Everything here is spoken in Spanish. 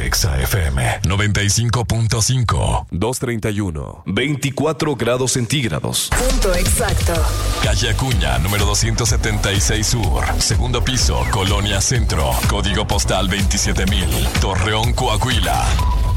Exa FM 95.5. 231. 24 grados centígrados. Punto exacto. Calle Acuña, número 276 Sur. Segundo piso, Colonia Centro. Código postal 27,000. Torreón, Coahuila.